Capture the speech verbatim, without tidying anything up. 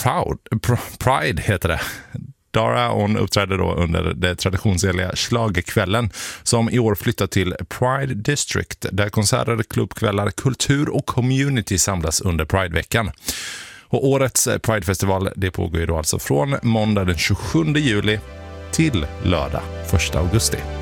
Proud, Pride heter det. Dara, hon uppträdde då under det traditionsenliga schlagerkvällen som i år flyttar till Pride District där konserter, klubbkvällar, kultur och community samlas under Pride-veckan. Och årets Pride-festival det pågår ju då alltså från måndag den tjugosjunde juli till lördag första augusti.